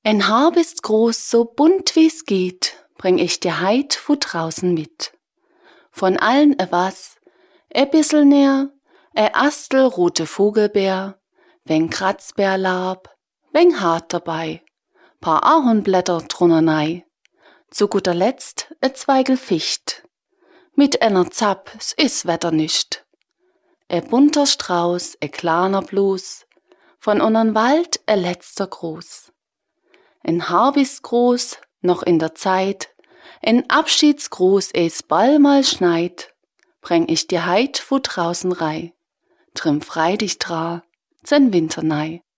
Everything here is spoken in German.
Ein Haar ist groß, so bunt wie's geht, bring ich dir heit vo draußen mit. Von allen was, bissel näher, Astel rote Vogelbeer, wenig Kratzbärlab, wenig Hart dabei, paar Ahornblätter drunter nei, zu guter Letzt Zweigel Ficht. Mit einer Zapp, s is Wetter nicht. Bunter Strauß, kleiner Blues, von unnern Wald letzter Gruß. Ein Haar ist groß, noch in der Zeit, ein Abschiedsgruß, es bald mal schneit, bring ich dir heit vo draußen rei, drin frei dich dra, zen Winter nei.